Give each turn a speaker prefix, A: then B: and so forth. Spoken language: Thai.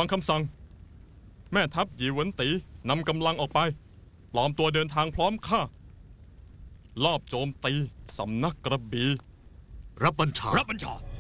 A: ฟังคำสั่งแม่ทัพหยีหวนตีนำกำลังออกไปปลอมตัวเดินทางพร้อมข้าลอบโจมตีสำนักกระบี่
B: รับบัญชา